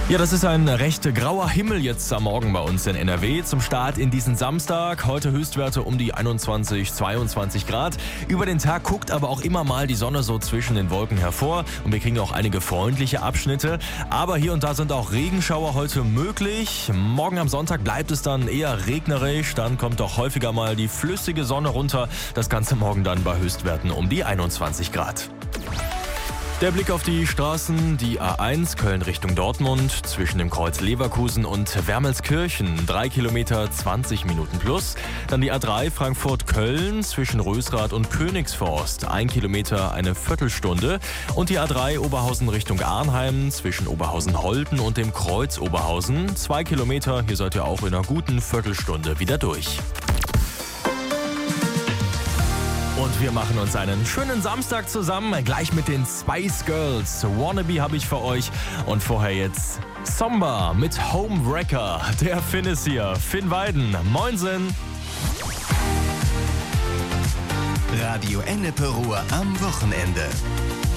Ja, das ist ein recht grauer Himmel jetzt am Morgen bei uns in NRW. Zum Start in diesen Samstag. Heute Höchstwerte um die 21, 22 Grad. Über den Tag guckt aber auch immer mal die Sonne so zwischen den Wolken hervor. Und wir kriegen auch einige freundliche Abschnitte. Aber hier und da sind auch Regenschauer heute möglich. Morgen am Sonntag bleibt es dann eher regnerisch. Dann kommt auch häufiger mal die flüssige Sonne runter. Das Ganze morgen dann bei Höchstwerten um die 21 Grad. Der Blick auf die Straßen, die A1 Köln Richtung Dortmund, zwischen dem Kreuz Leverkusen und Wermelskirchen, 3 Kilometer 20 Minuten plus. Dann die A3 Frankfurt-Köln zwischen Rösrath und Königsforst, 1 Kilometer eine Viertelstunde. Und die A3 Oberhausen Richtung Arnheim zwischen Oberhausen-Holten und dem Kreuz Oberhausen, 2 Kilometer, hier seid ihr auch in einer guten Viertelstunde wieder durch. Und wir machen uns einen schönen Samstag zusammen, gleich mit den Spice Girls. Wannabe habe ich für euch und vorher jetzt Somba mit Homewrecker. Der Finn ist hier, Finn Weiden. Moinsen! Radio Ennepe Ruhr am Wochenende.